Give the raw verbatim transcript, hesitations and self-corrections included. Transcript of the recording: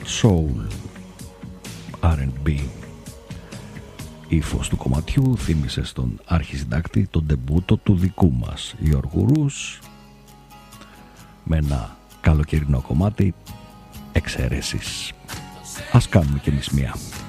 soul αρ εντ μπι ύφος του κομματιού θύμισε στον αρχισυντάκτη τον ντεμπούτο του δικού μας Γιώργου Ρους με ένα καλοκαιρινό κομμάτι, εξαιρέσεις. Ας κάνουμε κι εμείς μία.